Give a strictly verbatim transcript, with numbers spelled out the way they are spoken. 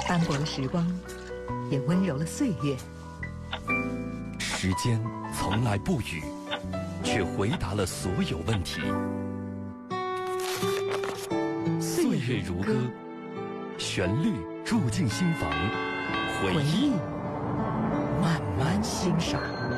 斑驳了时光，也温柔了岁月。 时间从来不语，却回答了所有问题。岁月如歌，旋律住进心房，回忆慢慢欣赏。